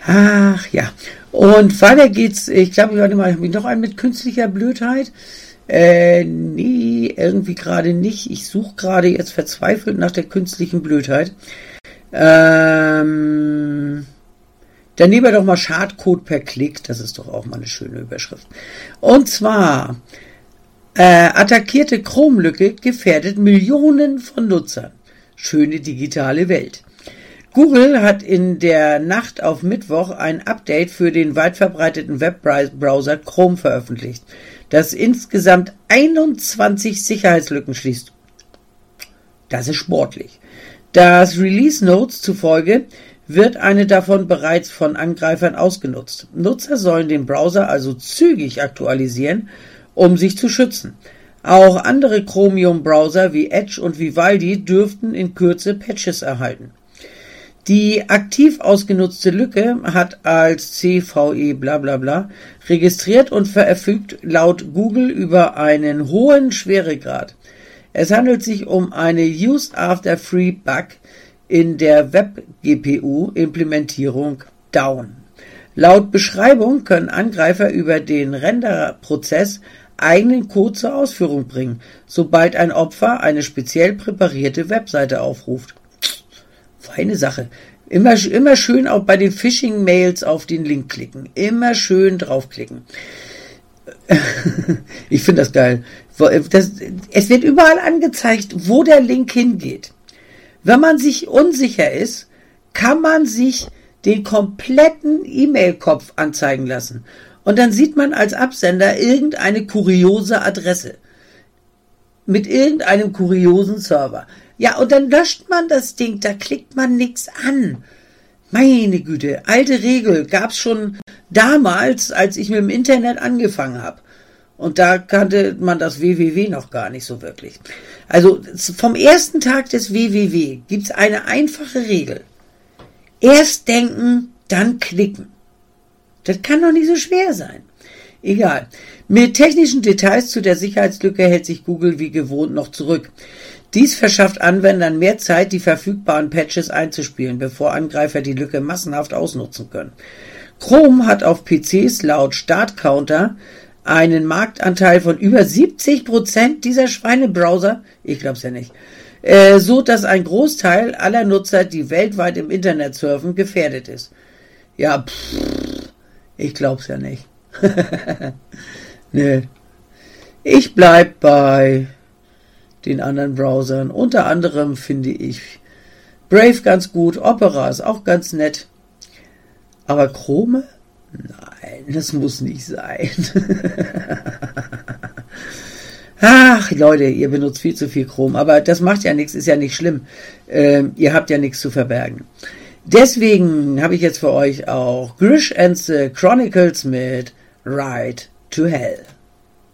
Ach ja. Und weiter geht's. Ich glaube, warte mal, habe ich noch einen mit künstlicher Blödheit? Nee, irgendwie gerade nicht. Ich suche gerade jetzt verzweifelt nach der künstlichen Blödheit. Dann nehmen wir doch mal Schadcode per Klick. Das ist doch auch mal eine schöne Überschrift. Und zwar attackierte Chrome-Lücke gefährdet Millionen von Nutzern. Schöne digitale Welt. Google hat in der Nacht auf Mittwoch ein Update für den weit verbreiteten Webbrowser Chrome veröffentlicht, das insgesamt 21 Sicherheitslücken schließt. Das ist sportlich. Das Release Notes zufolge wird eine davon bereits von Angreifern ausgenutzt. Nutzer sollen den Browser also zügig aktualisieren, um sich zu schützen. Auch andere Chromium-Browser wie Edge und Vivaldi dürften in Kürze Patches erhalten. Die aktiv ausgenutzte Lücke hat als CVE blablabla registriert und verfügt laut Google über einen hohen Schweregrad. Es handelt sich um eine Used After Free Bug in der Web-GPU-Implementierung Down. Laut Beschreibung können Angreifer über den Renderprozess eigenen Code zur Ausführung bringen, sobald ein Opfer eine speziell präparierte Webseite aufruft. Feine Sache. Immer schön auch bei den Phishing-Mails auf den Link klicken. Immer schön draufklicken. Ich finde das geil. Es wird überall angezeigt, wo der Link hingeht. Wenn man sich unsicher ist, kann man sich den kompletten E-Mail-Kopf anzeigen lassen. Und dann sieht man als Absender irgendeine kuriose Adresse. Mit irgendeinem kuriosen Server. Ja, und dann löscht man das Ding, da klickt man nichts an. Meine Güte, alte Regel, gab's schon damals, als ich mit dem Internet angefangen habe. Und da kannte man das www noch gar nicht so wirklich. Also vom ersten Tag des www gibt's eine einfache Regel. Erst denken, dann klicken. Das kann doch nicht so schwer sein. Egal. Mit technischen Details zu der Sicherheitslücke hält sich Google wie gewohnt noch zurück. Dies verschafft Anwendern mehr Zeit, die verfügbaren Patches einzuspielen, bevor Angreifer die Lücke massenhaft ausnutzen können. Chrome hat auf PCs laut Startcounter einen Marktanteil von über 70% dieser Schweinebrowser, ich glaub's ja nicht, so dass ein Großteil aller Nutzer, die weltweit im Internet surfen, gefährdet ist. Ja, ich glaub's ja nicht. Nee. Ich bleib bei den anderen Browsern. Unter anderem finde ich Brave ganz gut, Opera ist auch ganz nett. Aber Chrome? Nein, das muss nicht sein. Ach, Leute, ihr benutzt viel zu viel Chrome, aber das macht ja nichts, ist ja nicht schlimm. Ihr habt ja nichts zu verbergen. Deswegen habe ich jetzt für euch auch Grish and the Chronicles mit Ride to Hell.